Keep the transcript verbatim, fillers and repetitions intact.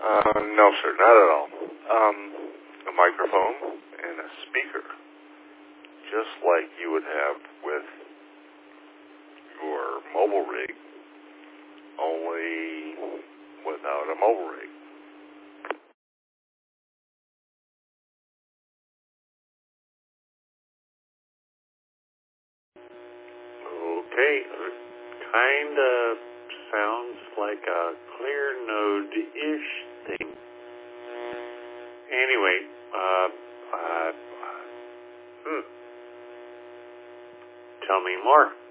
Uh, no, sir, not at all. Um, a microphone and a speaker, just like you would have with your mobile rig, only without a mobile rig. Okay, kind of sounds like a clear node-ish thing. Anyway, uh, uh, hmm. Tell me more.